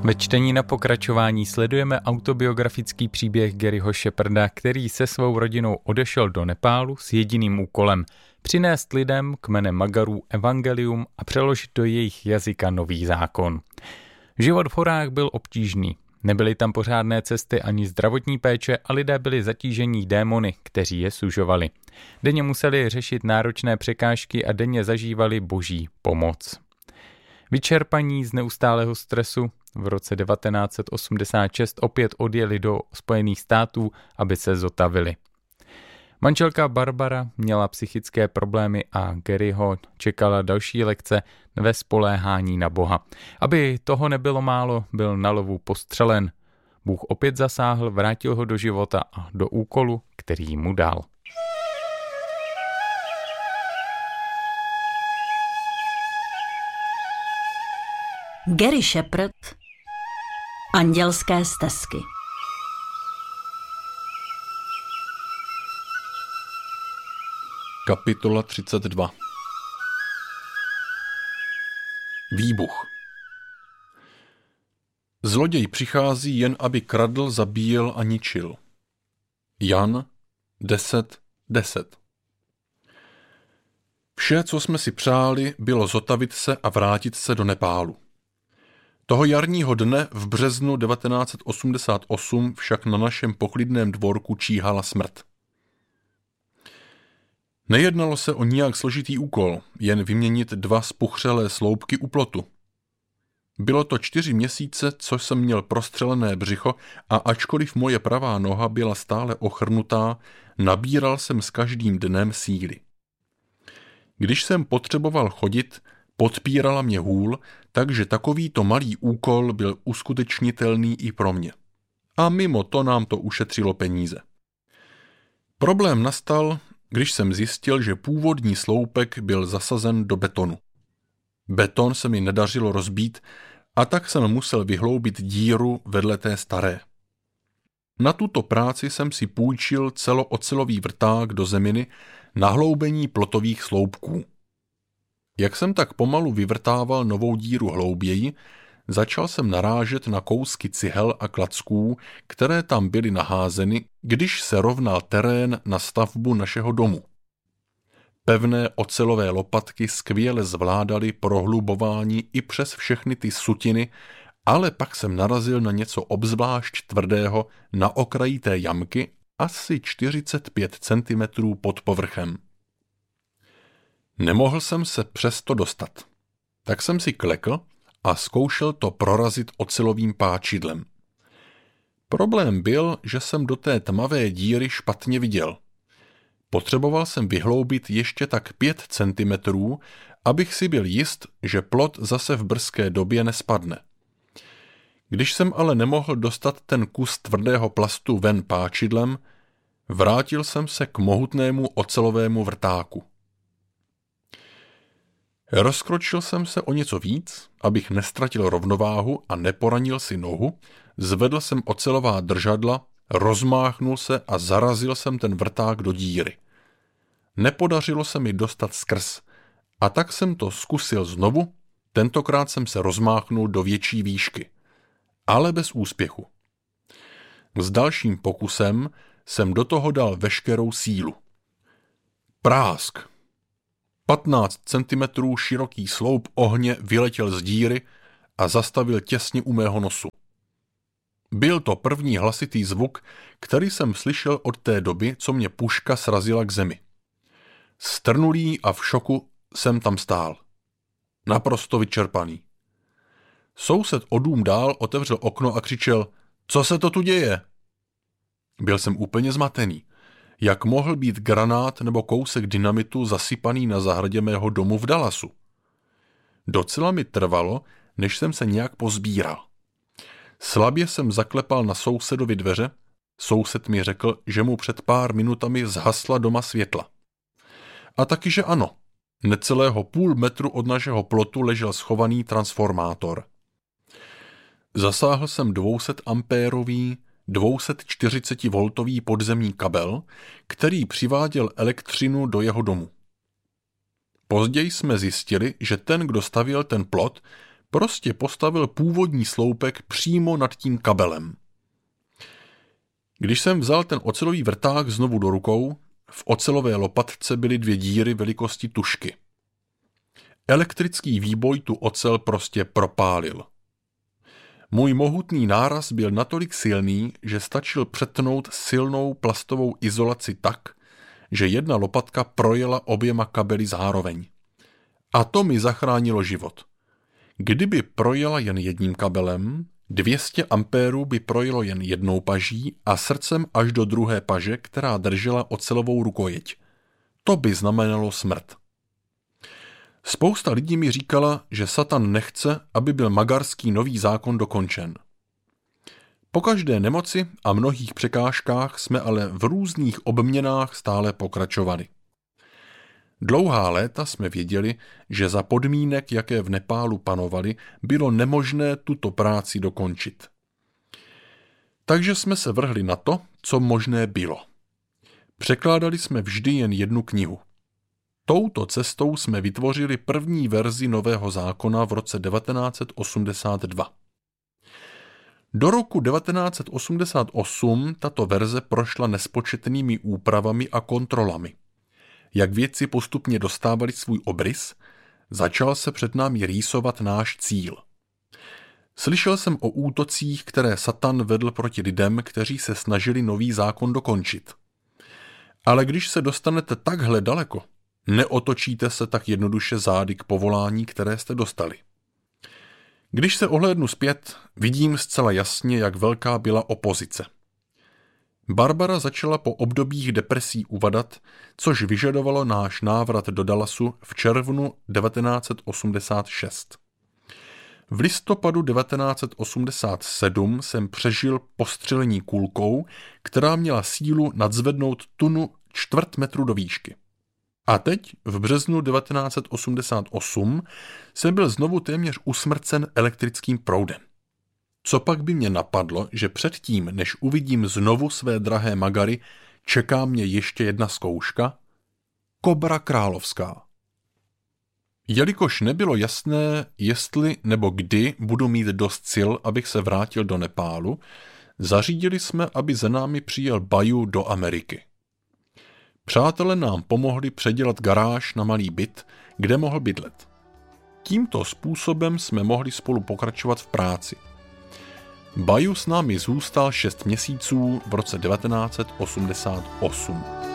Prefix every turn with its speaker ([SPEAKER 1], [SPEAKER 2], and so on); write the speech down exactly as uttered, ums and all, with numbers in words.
[SPEAKER 1] Ve čtení na pokračování sledujeme autobiografický příběh Garyho Sheparda, který se svou rodinou odešel do Nepálu s jediným úkolem přinést lidem kmenem Magarů evangelium a přeložit do jejich jazyka nový zákon. Život v horách byl obtížný. Nebyly tam pořádné cesty ani zdravotní péče a lidé byli zatížení démony, kteří je sužovali. Denně museli řešit náročné překážky a denně zažívali boží pomoc. Vyčerpaní z neustálého stresu v roce devatenáct set osmdesát šest opět odjeli do Spojených států, aby se zotavili. Manželka Barbara měla psychické problémy a Garyho čekala další lekce ve spoléhání na Boha. Aby toho nebylo málo, byl na lovu postřelen. Bůh opět zasáhl, vrátil ho do života a do úkolu, který mu dal.
[SPEAKER 2] Gary Shepard, Andělské stezky.
[SPEAKER 3] Kapitola třicet dva. Výbuch. Zloděj přichází jen, aby kradl, zabíjel a ničil. Jan deset deset. Vše, co jsme si přáli, bylo zotavit se a vrátit se do Nepálu. Toho jarního dne v březnu devatenáct set osmdesát osm však na našem poklidném dvorku číhala smrt. Nejednalo se o nijak složitý úkol, jen vyměnit dva spuchřelé sloupky u plotu. Bylo to čtyři měsíce, co jsem měl prostřelené břicho a ačkoliv moje pravá noha byla stále ochrnutá, nabíral jsem s každým dnem síly. Když jsem potřeboval chodit, podpírala mě hůl, takže takovýto malý úkol byl uskutečnitelný i pro mě. A mimo to nám to ušetřilo peníze. Problém nastal, když jsem zjistil, že původní sloupek byl zasazen do betonu. Beton se mi nedařilo rozbít a tak jsem musel vyhloubit díru vedle té staré. Na tuto práci jsem si půjčil celoocelový vrták do zeminy na hloubení plotových sloupků. Jak jsem tak pomalu vyvrtával novou díru hlouběji, začal jsem narážet na kousky cihel a klacků, které tam byly naházeny, když se rovnal terén na stavbu našeho domu. Pevné ocelové lopatky skvěle zvládaly prohlubování i přes všechny ty sutiny, ale pak jsem narazil na něco obzvlášť tvrdého na okraji té jamky, asi čtyřicet pět centimetrů pod povrchem. Nemohl jsem se přesto dostat. Tak jsem si klekl a zkoušel to prorazit ocelovým páčidlem. Problém byl, že jsem do té tmavé díry špatně viděl. Potřeboval jsem vyhloubit ještě tak pět centimetrů, abych si byl jist, že plot zase v brzké době nespadne. Když jsem ale nemohl dostat ten kus tvrdého plastu ven páčidlem, vrátil jsem se k mohutnému ocelovému vrtáku. Rozkročil jsem se o něco víc, abych nestratil rovnováhu a neporanil si nohu, zvedl jsem ocelová držadla, rozmáchnul se a zarazil jsem ten vrták do díry. Nepodařilo se mi dostat skrz, a tak jsem to zkusil znovu, tentokrát jsem se rozmáchnul do větší výšky, ale bez úspěchu. S dalším pokusem jsem do toho dal veškerou sílu. Prásk! patnáct centimetrů široký sloup ohně vyletěl z díry a zastavil těsně u mého nosu. Byl to první hlasitý zvuk, který jsem slyšel od té doby, co mě puška srazila k zemi. Strnulý a v šoku jsem tam stál. Naprosto vyčerpaný. Soused o dům dál otevřel okno a křičel: Co se to tu děje? Byl jsem úplně zmatený. Jak mohl být granát nebo kousek dynamitu zasypaný na zahradě mého domu v Dallasu? Docela mi trvalo, než jsem se nějak pozbíral. Slabě jsem zaklepal na sousedovi dveře, soused mi řekl, že mu před pár minutami zhasla doma světla. A taky, že ano, necelého půl metru od našeho plotu ležel schovaný transformátor. Zasáhl jsem dvě stě ampérový dvě stě čtyřicet voltový podzemní kabel, který přiváděl elektřinu do jeho domu. Později jsme zjistili, že ten, kdo stavěl ten plot, Prostě postavil původní sloupek přímo nad tím kabelem. Když jsem vzal ten ocelový vrták znovu do rukou, v ocelové lopatce byly dvě díry velikosti tužky. Elektrický výboj tu ocel prostě propálil. Můj mohutný náraz byl natolik silný, že stačil přetnout silnou plastovou izolaci tak, že jedna lopatka projela oběma kabely zároveň. A to mi zachránilo život. Kdyby projela jen jedním kabelem, dvě stě ampérů by projelo jen jednou paží a srdcem až do druhé paže, která držela ocelovou rukojeť. To by znamenalo smrt. Spousta lidí mi říkala, že Satan nechce, aby byl magarský nový zákon dokončen. Po každé nemoci a mnohých překážkách jsme ale v různých obměnách stále pokračovali. Dlouhá léta jsme věděli, že za podmínek, jaké v Nepálu panovaly, bylo nemožné tuto práci dokončit. Takže jsme se vrhli na to, co možné bylo. Překládali jsme vždy jen jednu knihu. Touto cestou jsme vytvořili první verzi nového zákona v roce devatenáct set osmdesát dva. Do roku devatenáct set osmdesát osm tato verze prošla nespočetnými úpravami a kontrolami. Jak věci postupně dostávaly svůj obrys, začal se před námi rýsovat náš cíl. Slyšel jsem o útocích, které Satan vedl proti lidem, kteří se snažili nový zákon dokončit. Ale když se dostanete takhle daleko, neotočíte se tak jednoduše zády k povolání, které jste dostali. Když se ohlédnu zpět, vidím zcela jasně, jak velká byla opozice. Barbara začala po obdobích depresí uvadat, což vyžadovalo náš návrat do Dallasu v červnu devatenáct set osmdesát šest. V listopadu devatenáct set osmdesát sedm jsem přežil postřelení kulkou, která měla sílu nadzvednout tunu čtvrt metru do výšky. A teď, v březnu devatenáct set osmdesát osm, jsem byl znovu téměř usmrcen elektrickým proudem. Co pak by mě napadlo, že předtím, než uvidím znovu své drahé magary, čeká mě ještě jedna zkouška? Kobra královská. Jelikož nebylo jasné, jestli nebo kdy budu mít dost sil, abych se vrátil do Nepálu, zařídili jsme, aby za námi přijel Baju do Ameriky. Přátelé nám pomohli předělat garáž na malý byt, kde mohl bydlet. Tímto způsobem jsme mohli spolu pokračovat v práci. Baju s námi zůstal šest měsíců v roce devatenáct set osmdesát osm.